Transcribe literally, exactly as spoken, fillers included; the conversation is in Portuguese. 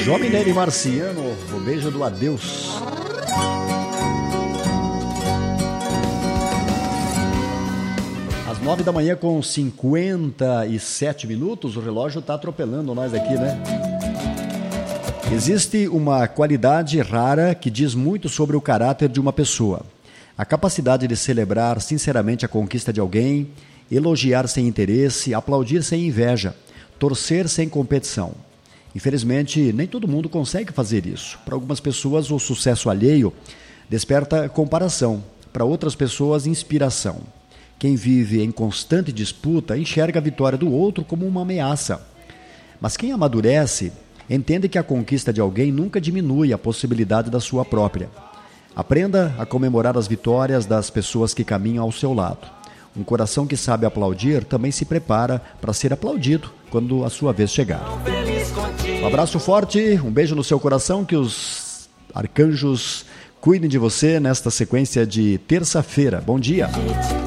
Jovem Nélio Marciano, o beijo do adeus. Às nove da manhã com cinquenta e sete minutos, o relógio está atropelando nós aqui, né? Existe uma qualidade rara que diz muito sobre o caráter de uma pessoa. A capacidade de celebrar sinceramente a conquista de alguém, elogiar sem interesse, aplaudir sem inveja, torcer sem competição. Infelizmente, nem todo mundo consegue fazer isso. Para algumas pessoas, o sucesso alheio desperta comparação. Para outras pessoas, inspiração. Quem vive em constante disputa enxerga a vitória do outro como uma ameaça. Mas quem amadurece entende que a conquista de alguém nunca diminui a possibilidade da sua própria. Aprenda a comemorar as vitórias das pessoas que caminham ao seu lado. Um coração que sabe aplaudir também se prepara para ser aplaudido quando a sua vez chegar. Um abraço forte, um beijo no seu coração, que os arcanjos cuidem de você nesta sequência de terça-feira. Bom dia!